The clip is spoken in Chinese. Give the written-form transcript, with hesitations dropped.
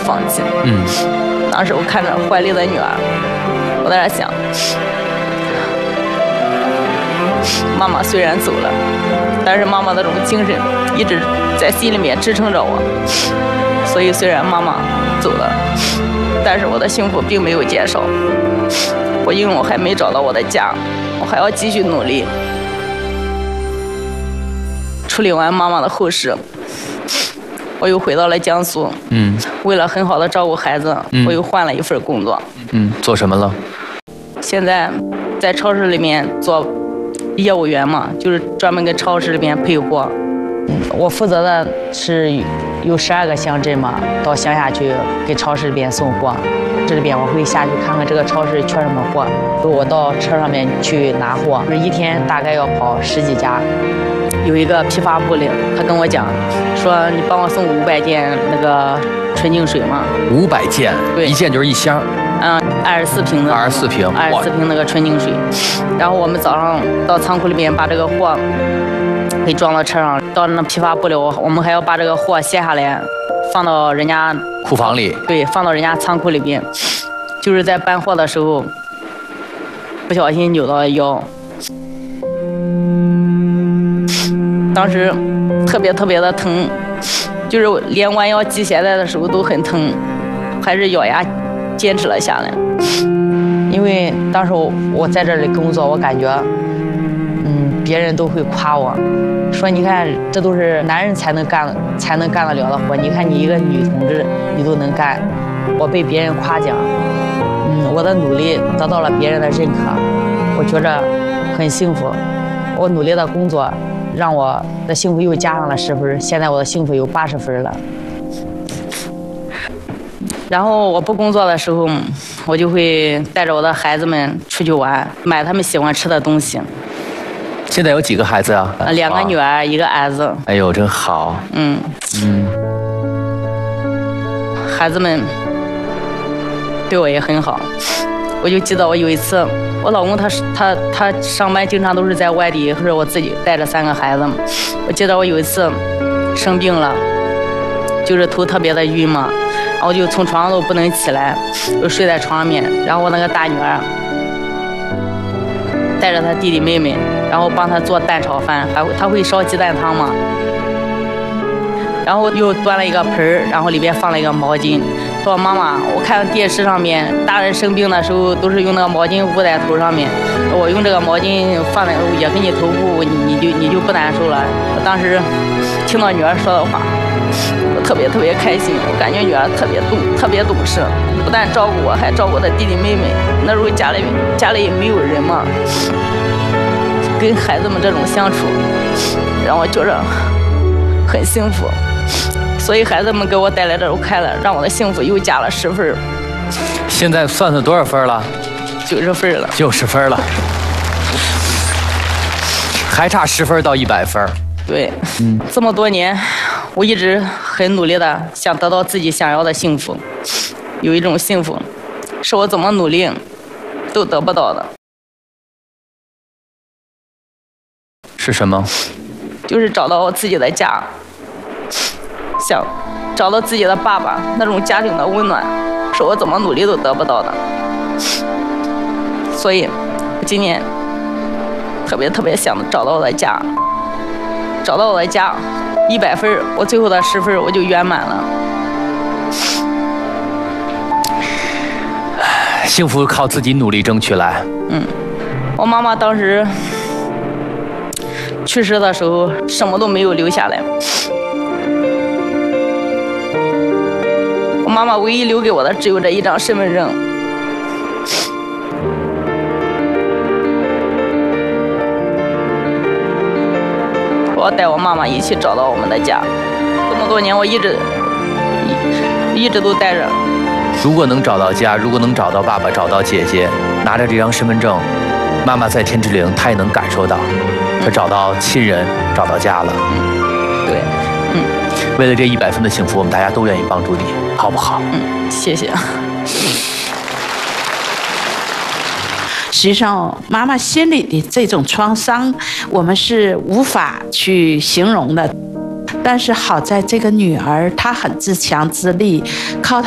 放弃。当时我看着怀里的女儿，我在那想，妈妈虽然走了，但是妈妈那种精神一直在心里面支撑着我。所以虽然妈妈走了，但是我的幸福并没有减少。因为我还没找到我的家，我还要继续努力。处理完妈妈的后事，我又回到了江苏。为了很好的照顾孩子，我又换了一份工作。 做什么了？现在在超市里面做业务员嘛，就是专门给超市里面配货。我负责的是有12个乡镇嘛，到乡下去给超市里边送货。这里边我会下去看看这个超市缺什么货，我到车上面去拿货。一天大概要跑10几家。有一个批发部的，他跟我讲说：“你帮我送500件那个纯净水嘛。”500 件， 对， 一件就是一箱。 24瓶的。24瓶那个纯净水。然后我们早上到仓库里面把这个货给装到车上，到那批发部里，我们还要把这个货卸下来，放到人家库房里。 对，放到人家仓库里边。就是在搬货的时候，不小心扭到了腰。当时特别的疼，就是连弯腰系鞋带的时候都很疼，还是咬牙坚持了下来。因为当时我在这里工作，我感觉，别人都会夸我，说你看这都是男人才能干得了的活，你看你一个女同志你都能干，我被别人夸奖，我的努力得到了别人的认可，我觉着很幸福。我努力的工作让我的幸福又加上了10分，现在我的幸福有80分了。然后我不工作的时候，我就会带着我的孩子们出去玩，买他们喜欢吃的东西。 现在有几个孩子啊 ？2个女儿，1个儿子。 哎呦，真好。 孩子们对我也很好。我就记得我有一次，我老公他上班经常都是在外地，或者我自己带着3个孩子。我记得我有一次生病了，就是头特别的晕嘛，然后我就从床上都不能起来，就睡在床上面。然后我那个大女儿带着她弟弟妹妹，然后帮她做蛋炒饭，她会烧鸡蛋汤嘛。然后又端了一个盆儿，然后里边放了一个毛巾，说妈妈，我看电视上面大人生病的时候都是用那个毛巾捂在头上面，我用这个毛巾放在也给你头部，你就不难受了。我当时听到女儿说的话，我特别开心，我感觉女儿特别懂事，不但照顾我，还照顾我的弟弟妹妹。那时候家里也没有人嘛，跟孩子们这种相处让我觉着很幸福。所以孩子们给我带来这种快乐，让我的幸福又加了10分。 现在算多少分了 ？90分了。 90分了，还差10分到100分。 对，这么多年，我一直很努力的想得到自己想要的幸福。有一种幸福，是我怎么努力都得不到的。 是什么？ 就是找到我自己的家。想找到自己的爸爸，那种家庭的温暖，是我怎么努力都得不到的。所以，我今年特别想找到我的家，找到我的家，100分，我最后的10分我就圆满了。 幸福靠自己努力争取来。 我妈妈当时去世的时候，什么都没有留下来。我妈妈唯一留给我的只有这一张身份证。我要带我妈妈一起找到我们的家。这么多年，我一直都带着。 如果能找到家，如果能找到爸爸，找到姐姐，拿着这张身份证，妈妈在天之灵，她也能感受到，她找到亲人，找到家了。 对。 为了这100分的幸福，我们大家都愿意帮助你，好不好？ 谢谢。 实际上，妈妈心里的这种创伤，我们是无法去形容的。但是好在这个女儿，她很自强自立，靠她